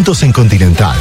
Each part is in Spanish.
juntos en Continental.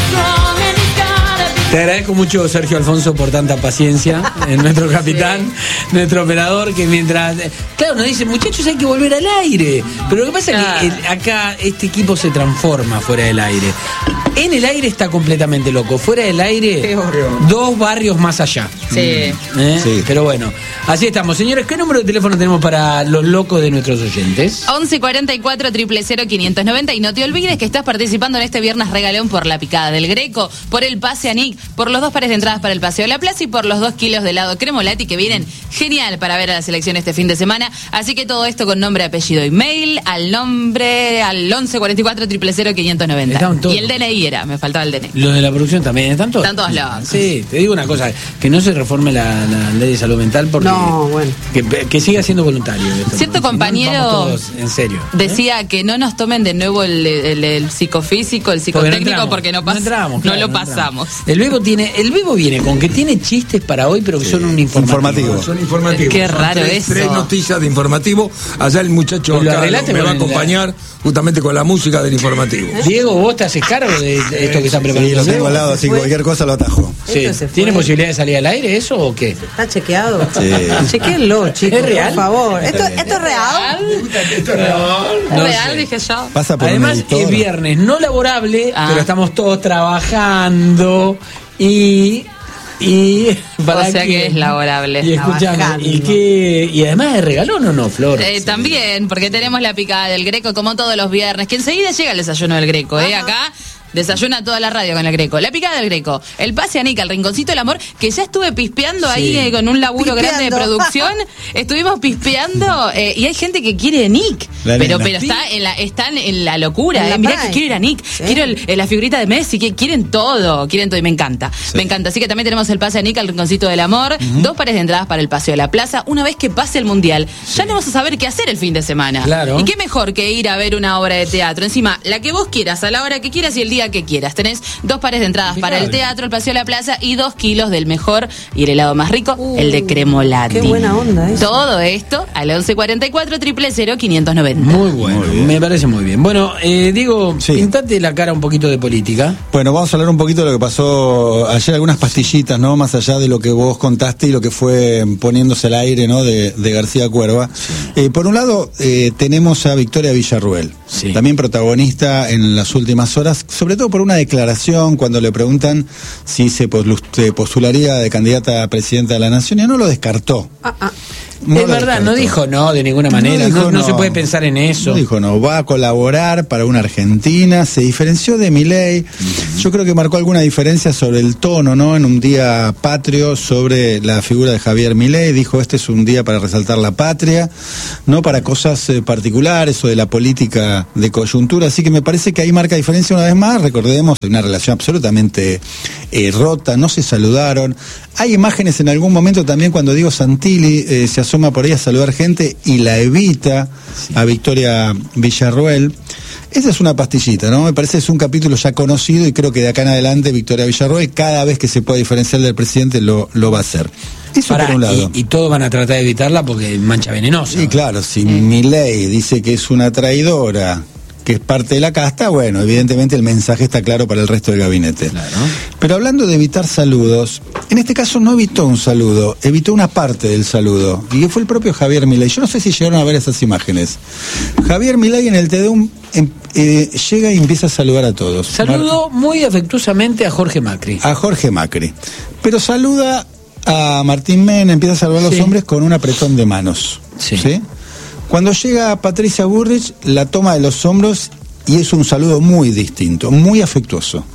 Te agradezco mucho, Sergio Alfonso, por tanta paciencia, nuestro capitán, nuestro operador, que mientras... Claro, nos dice, muchachos, hay que volver al aire. Pero lo que pasa es que acá este equipo se transforma fuera del aire. En el aire está completamente loco. Fuera del aire, 2 barrios más allá. Sí. Sí. Pero bueno, así estamos. Señores, ¿qué número de teléfono tenemos para los locos de nuestros oyentes? 11 44 000 590. Y no te olvides que estás participando en este viernes regalón por la picada del Greco, por el pase a Nick, por los 2 pares de entradas para el Paseo de la Plaza y por los 2 kilos de helado Cremolati que vienen genial para ver a la selección este fin de semana. Así que todo esto con nombre, apellido y mail al 11 44 000 590. Y el DNI me faltaba el DNI. Los de la producción también están todos. Están todos locos. Sí, te digo una cosa, que no se reforme la ley de salud mental porque que siga siendo voluntario. Cierto compañero, vamos todos, en serio, decía que no nos tomen de nuevo el psicofísico, el psicotécnico, porque no lo pasamos. El Bebo viene con que tiene chistes para hoy, pero que son un informativo. Son informativos. Qué raro eso. 3 noticias de informativo. Allá el muchacho acá me va a acompañar justamente con la música del informativo. Diego, ¿vos te haces cargo de esto que están preparando? Sí, lo tengo al lado, así cualquier cosa lo atajo. Sí. ¿Tiene posibilidad de salir al aire eso o qué? ¿Está chequeado? Sí. Chequéenlo, chicos, ¿Es real? por favor. ¿Esto es real? Esto es real. No real, sé. dije yo. Pasa por Además, un editor. es viernes no laborable, pero estamos todos trabajando y O sea que es laborable. Y escuchame, y además es regalón o no, Flor. También, porque tenemos la picada del Greco como todos los viernes, que enseguida llega el desayuno del Greco, acá desayuna toda la radio con el Greco. La picada del Greco, el pase a Nick, el rinconcito del amor, que ya estuve pispeando ahí con un laburo grande de producción. Estuvimos pispeando y hay gente que quiere a Nick, pero están en la locura. Mirá que quiero ir a Nick, quiero la figurita de Messi, que quieren todo y me encanta. Me encanta. Así que también tenemos el pase a Nick, el rinconcito del amor, 2 pares de entradas para el Paseo de la Plaza. Una vez que pase el Mundial, ya no vamos a saber qué hacer el fin de semana. Claro. Y qué mejor que ir a ver una obra de teatro. Encima, la que vos quieras, a la hora que quieras y el día que quieras. Tenés 2 pares de entradas para el teatro, el Paseo de la Plaza y 2 kilos del mejor y el helado más rico, el de Cremolati. Qué buena onda eso. Todo esto al 11 44 000 590. Muy bueno, me parece muy bien. Bueno, Diego, pintate la cara un poquito de política. Bueno, vamos a hablar un poquito de lo que pasó ayer, algunas pastillitas, ¿no? Más allá de lo que vos contaste y lo que fue poniéndose al aire, ¿no? De García Cuerva. Sí. Por un lado, tenemos a Victoria Villarruel, también protagonista en las últimas horas, sobre todo por una declaración cuando le preguntan si se postularía de candidata a presidenta de la Nación, y no lo descartó. No es verdad, no dijo no de ninguna manera, no se puede pensar en eso. No dijo no, va a colaborar para una Argentina, se diferenció de Milei. Yo creo que marcó alguna diferencia sobre el tono, ¿no? En un día patrio sobre la figura de Javier Milei, dijo este es un día para resaltar la patria, no para cosas particulares o de la política de coyuntura, así que me parece que ahí marca diferencia una vez más. Recordemos, una relación absolutamente rota, no se saludaron. Hay imágenes en algún momento también cuando Diego Santilli se asoma por ahí a saludar gente y la evita a Victoria Villarruel. Esa es una pastillita, ¿no? Me parece que es un capítulo ya conocido y creo que de acá en adelante Victoria Villarruel, cada vez que se pueda diferenciar del presidente, lo va a hacer. Eso por un lado. Y todos van a tratar de evitarla porque es mancha venenosa. Sí, claro, si Milei dice que es una traidora, que es parte de la casta, bueno, evidentemente el mensaje está claro para el resto del gabinete. Claro. Pero hablando de evitar saludos, en este caso no evitó un saludo, evitó una parte del saludo, y fue el propio Javier Milei. Yo no sé si llegaron a ver esas imágenes. Javier Milei en el TEDUM llega y empieza a saludar a todos. Saludó muy afectuosamente a Jorge Macri. A Jorge Macri. Pero saluda a Martín Menem, empieza a saludar a los hombres con un apretón de manos. ¿Sí? Cuando llega Patricia Bullrich, la toma de los hombros y es un saludo muy distinto, muy afectuoso,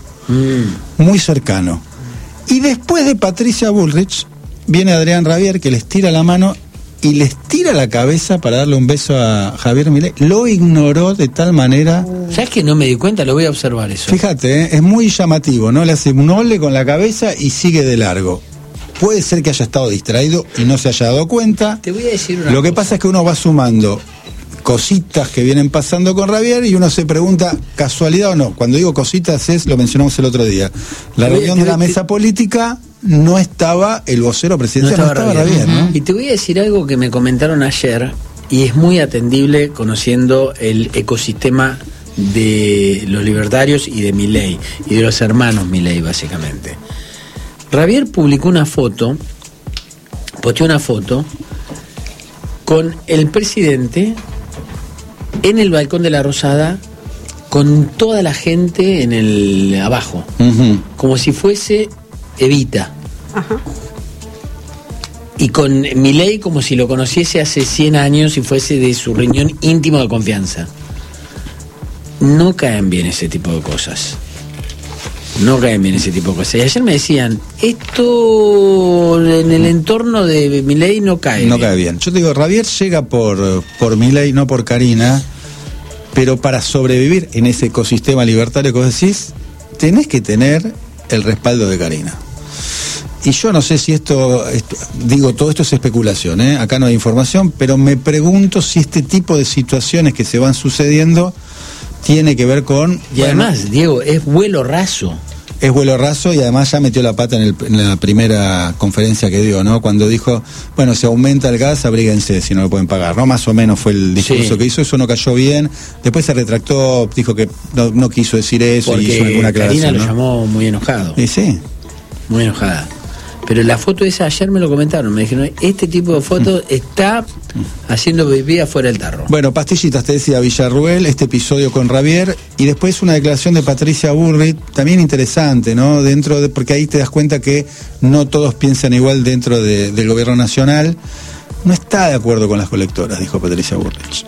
muy cercano. Y después de Patricia Bullrich, viene Adrián Rabier, que les tira la mano y les tira la cabeza para darle un beso a Javier Milei. Lo ignoró de tal manera... ¿Sabes que no me di cuenta? Lo voy a observar eso. Fíjate, es muy llamativo, ¿no? Le hace un ole con la cabeza y sigue de largo. Puede ser que haya estado distraído y no se haya dado cuenta. Te voy a decir una Lo que pasa es que uno va sumando cositas que vienen pasando con Rabier y uno se pregunta, ¿casualidad o no? Cuando digo cositas lo mencionamos el otro día. La reunión de la mesa política no estaba el vocero presidencial, no estaba Rabier, ¿no? Y te voy a decir algo que me comentaron ayer y es muy atendible conociendo el ecosistema de los libertarios y de Milei, y de los hermanos Milei, básicamente. Javier publicó una foto, posteó una foto con el presidente en el balcón de la Rosada, con toda la gente en el abajo, como si fuese Evita. Ajá. Y con Milei como si lo conociese hace 100 años y fuese de su riñón íntimo de confianza. No caen bien ese tipo de cosas. No caen bien ese tipo de cosas. Y ayer me decían, esto en el entorno de Milei no cae bien. No cae bien. Yo te digo, Javier llega por Milei, no por Karina, pero para sobrevivir en ese ecosistema libertario que vos decís, tenés que tener el respaldo de Karina. Y yo no sé si esto, todo esto es especulación, acá no hay información, pero me pregunto si este tipo de situaciones que se van sucediendo tiene que ver con... Y además, Diego, es vuelo raso. Es vuelo raso y además ya metió la pata en la primera conferencia que dio, ¿no? Cuando dijo, bueno, se aumenta el gas, abríguense si no lo pueden pagar, ¿no? Más o menos fue el discurso que hizo, eso no cayó bien. Después se retractó, dijo que no quiso decir eso. Porque y hizo alguna aclaración, Karina lo ¿no? llamó muy enojado. Sí. Muy enojada. Pero la foto esa, ayer me lo comentaron, me dijeron, este tipo de fotos está haciendo pipí afuera del tarro. Bueno, pastillitas, te decía Villarruel, este episodio con Javier, y después una declaración de Patricia Bullrich, también interesante, ¿no? Porque ahí te das cuenta que no todos piensan igual dentro del gobierno nacional. No está de acuerdo con las colectoras, dijo Patricia Bullrich.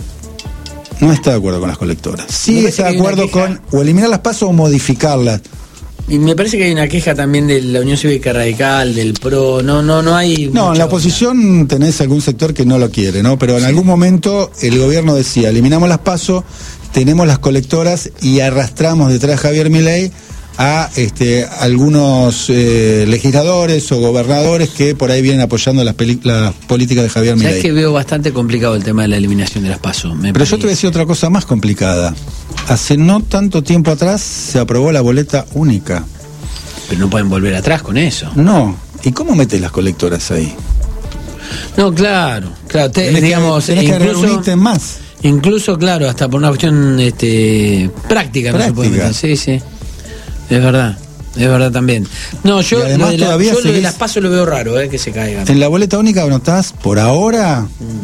No está de acuerdo con las colectoras. Sí está de acuerdo con o eliminar las PASO o modificarlas. Y me parece que hay una queja también de la Unión Cívica Radical, del PRO, no hay... No, en la oposición tenés algún sector que no lo quiere, ¿no? Pero en algún momento el gobierno decía, eliminamos las PASO, tenemos las colectoras y arrastramos detrás de Javier Milei a algunos legisladores o gobernadores que por ahí vienen apoyando las políticas de Javier Milei. ¿Sabes que veo bastante complicado el tema de la eliminación de las PASO? Pero yo te voy a decir otra cosa más complicada. Hace no tanto tiempo atrás se aprobó la boleta única. Pero no pueden volver atrás con eso. No. ¿Y cómo metes las colectoras ahí? No, claro. Tenés que agregar un ítem más. Incluso, claro, hasta por una cuestión práctica. No se puede meter. Sí. Es verdad también. No, yo lo de las PASO lo veo raro, que se caigan. En la boleta única anotás por ahora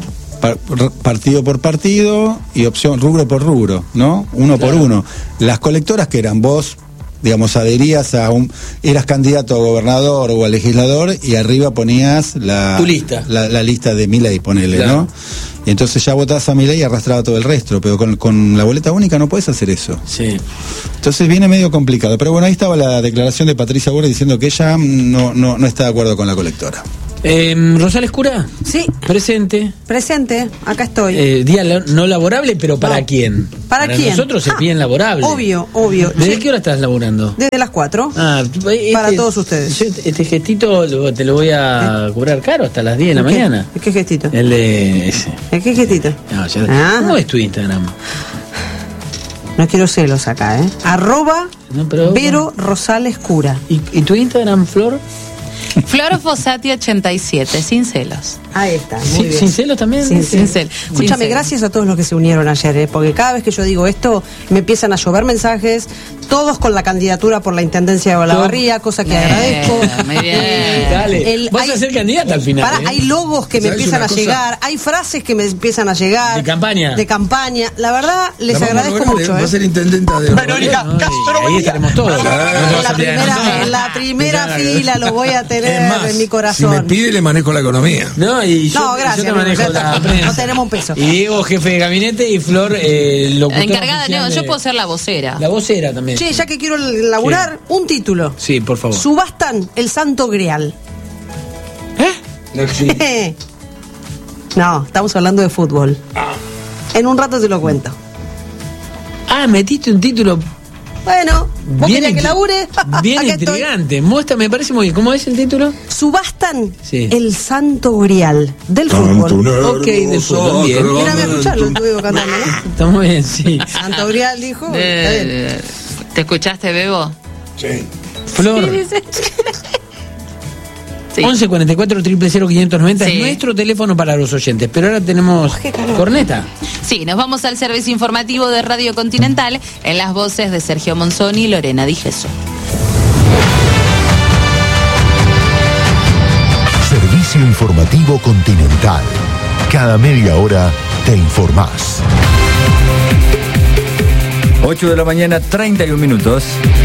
partido por partido y opción rubro por rubro, ¿no? Uno por uno. Las colectoras que eran vos, digamos, adherías eras candidato a gobernador o a legislador y arriba ponías tu lista. La lista de Milei, ponele, claro. ¿no? Y entonces ya votás a Milei y arrastraba todo el resto, pero con la boleta única no puedes hacer eso. Sí. Entonces viene medio complicado. Pero bueno, ahí estaba la declaración de Patricia Bullrich diciendo que ella no está de acuerdo con la colectora. Rosales Cura. Sí. Presente, acá estoy. Día no laborable, pero ¿para quién? ¿Para quién? Nosotros es bien laborable. Obvio. ¿Desde qué hora estás laborando? Desde las 4. Para todos ustedes. Este gestito te lo voy a cobrar caro hasta las 10 de la mañana. ¿Qué gestito? El de ese. ¿Qué gestito? No, ¿cómo es tu Instagram? No quiero celos acá, Vero Rosales Cura. ¿Y tu Instagram, Flor? Flor Fossati 87, sin celos. Ahí está, muy bien. ¿Sin celos también? Sin celos. Escúchame, gracias a todos los que se unieron ayer, porque cada vez que yo digo esto, me empiezan a llover mensajes, todos con la candidatura por la Intendencia de Olavarría, cosa que agradezco. Muy bien. Dale. Vas a ser candidata al final. Hay logos que me empiezan a llegar, hay frases que me empiezan a llegar. De campaña. La verdad, les agradezco mucho. Va a ser intendenta de Verónica Castro. Ahí estaremos todos. En la primera fila lo voy a tener en mi corazón. Si me pide, le manejo la economía. Gracias. Yo te manejo la prensa. No tenemos un peso. Y Diego, jefe de gabinete, y Flor, locutora encargada, yo puedo ser la vocera. La vocera también. Che, ya que quiero laburar, un título. Sí, por favor. Subastan el Santo Grial. No, estamos hablando de fútbol. En un rato te lo cuento. Metiste un título. Bueno, vos querés que labure. Bien intrigante. Muestra, me parece muy bien. ¿Cómo es el título? Subastan el Santo Grial del fútbol. Ok, del fútbol. Bien. Mírame a escucharlo, estuve cantando, ¿no? Está muy bien, sí. Santo Grial dijo. ¿Te escuchaste, Bebo? Sí. Flor. Sí. 11 44 000 590 Sí. es nuestro teléfono para los oyentes. Pero ahora tenemos corneta. Sí, nos vamos al servicio informativo de Radio Continental en las voces de Sergio Monzoni y Lorena Di Gesso. Servicio informativo Continental. Cada media hora te informás. 8 de la mañana, 31 minutos.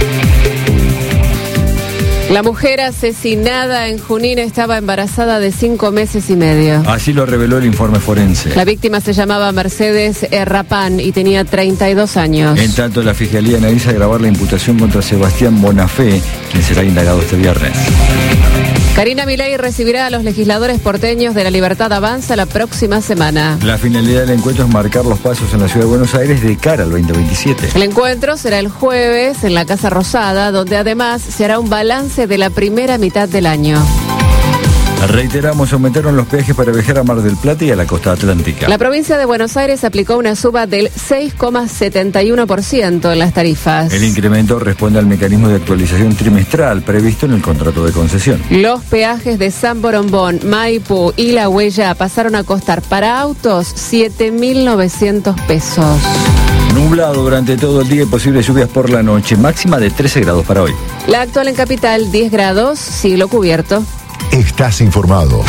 La mujer asesinada en Junín estaba embarazada de 5 meses y medio. Así lo reveló el informe forense. La víctima se llamaba Mercedes Rapán y tenía 32 años. En tanto, la Fiscalía analiza agravar la imputación contra Sebastián Bonafé, quien será indagado este viernes. Karina Milei recibirá a los legisladores porteños de La Libertad Avanza la próxima semana. La finalidad del encuentro es marcar los pasos en la Ciudad de Buenos Aires de cara al 2027. El encuentro será el jueves en la Casa Rosada, donde además se hará un balance de la primera mitad del año. Reiteramos, aumentaron los peajes para viajar a Mar del Plata y a la costa atlántica. La provincia de Buenos Aires aplicó una suba del 6,71% en las tarifas. El incremento responde al mecanismo de actualización trimestral previsto en el contrato de concesión. Los peajes de San Borombón, Maipú y La Huella pasaron a costar para autos 7.900 pesos. Nublado durante todo el día y posibles lluvias por la noche, máxima de 13 grados para hoy. La actual en Capital, 10 grados, cielo cubierto. Estás informado.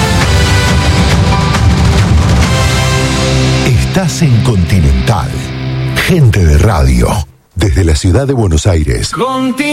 Estás en Continental. Gente de radio. Desde la ciudad de Buenos Aires.